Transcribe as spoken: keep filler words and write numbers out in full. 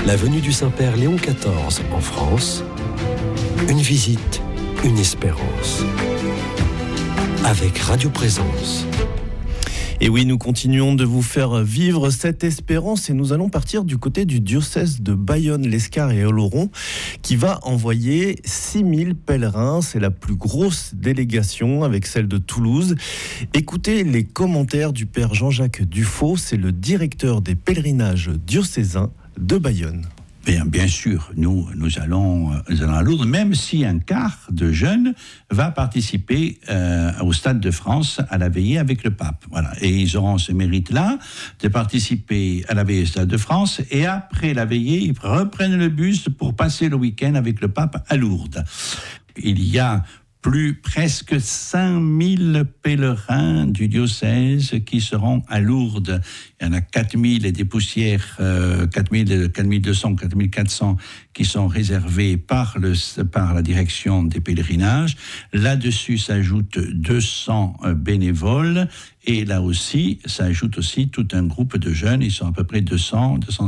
La venue du Saint-Père Léon quatorze en France, une visite, une espérance. Avec Radio Présence. Et oui, nous continuons de vous faire vivre cette espérance et nous allons partir du côté du diocèse de Bayonne, l'Escar et Oloron qui va envoyer six mille pèlerins. C'est la plus grosse délégation avec celle de Toulouse. Écoutez les commentaires du père Jean-Jacques Dufaux, c'est le directeur des pèlerinages diocésains de Bayonne. Bien, bien sûr, nous, nous, allons, nous allons à Lourdes, même si un quart de jeunes va participer euh, au Stade de France à la veillée avec le pape. Voilà. Et ils auront ce mérite-là de participer à la veillée au Stade de France. Et après la veillée, ils reprennent le bus pour passer le week-end avec le pape à Lourdes. Il y a plus presque cinq mille pèlerins du diocèse qui seront à Lourdes. Il y en a quatre mille et des poussières, euh, quatre mille, quatre mille deux cents, quatre mille quatre cents qui sont réservés par, le, par la direction des pèlerinages. Là-dessus s'ajoutent deux cents bénévoles et là aussi s'ajoute aussi tout un groupe de jeunes. Ils sont à peu près deux cents, deux cent